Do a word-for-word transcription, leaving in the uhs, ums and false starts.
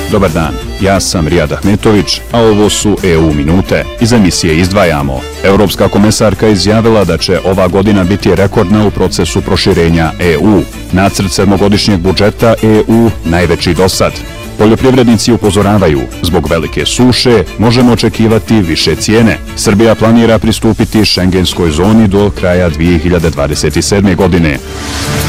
Dobar dan, ja sam Rijad Ahmetović, a ovo su E U minute. Iz emisije izdvajamo. Europska komesarka izjavila da će ova godina biti rekordna u procesu proširenja E U. Nacrt sedmogodišnjeg budžeta E U najveći do sad. Poljoprivrednici upozoravaju, zbog velike suše možemo očekivati više cijene. Srbija planira pristupiti šengenskoj zoni do kraja dvije hiljade dvadeset sedme. godine.